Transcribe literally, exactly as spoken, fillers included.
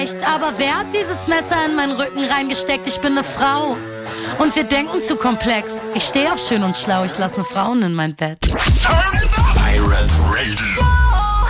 Echt, aber wer hat dieses Messer in meinen Rücken reingesteckt? Ich bin eine Frau. Und wir denken zu komplex. Ich stehe auf schön und schlau, ich lasse Frauen in mein Bett. Turn it up. Pirate Radio.